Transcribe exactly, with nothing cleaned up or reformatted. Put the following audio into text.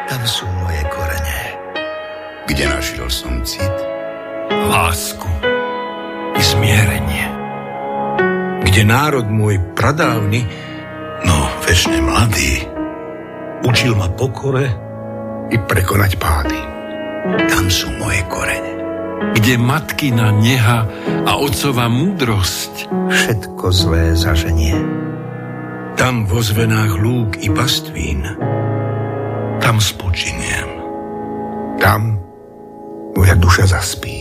tam sú moje korene. Kde našiel som cit? Lásku i zmierenie. Kde národ môj pradávny, No, večne mladý, učil ma pokore i prekonať pády. tam sú moje korene. Kde matkina neha a otcova múdrosť. Všetko zlé zaženie. Tam vo zvenách lúk i pastvín, Tam spočiniem. Tam moja duša zaspí.